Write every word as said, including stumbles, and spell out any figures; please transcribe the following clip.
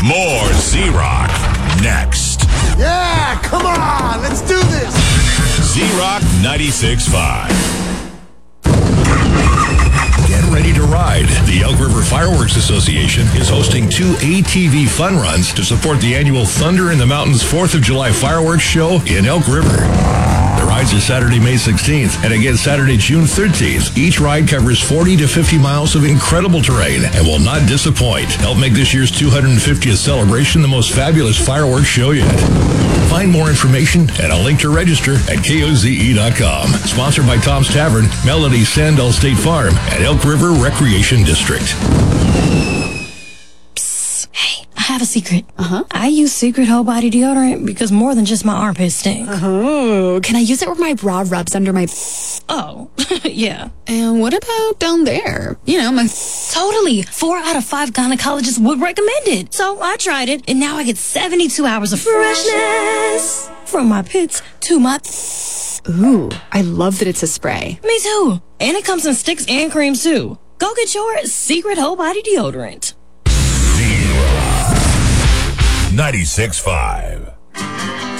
More Z-Rock next. Yeah, come on, let's do this. Z-Rock ninety-six point five. Get ready to ride. The Elk River Fireworks Association is hosting two A T V fun runs to support the annual Thunder in the Mountains fourth of July fireworks show in Elk River. The rides are Saturday, May sixteenth, and again Saturday, June thirteenth. Each ride covers forty to fifty miles of incredible terrain and will not disappoint. Help make this year's two hundred fiftieth celebration the most fabulous fireworks show yet. Find more information and a link to register at K O Z E dot com. Sponsored by Tom's Tavern, Melody Sandal State Farm, and Elk River Recreation District. Psst. Hey, I have a secret. Uh-huh. I use Secret Whole Body Deodorant because more than just my armpits stink. Oh, can I use it where my bra rubs under my... Oh, yeah. And what about down there? You know, my... Totally. Four out of five gynecologists would recommend it. So I tried it, and now I get seventy-two hours of freshness from my pits to my... Ooh, I love that it's a spray. Me too. And it comes in sticks and creams too. Go get your Secret Whole Body Deodorant. ninety-six point five.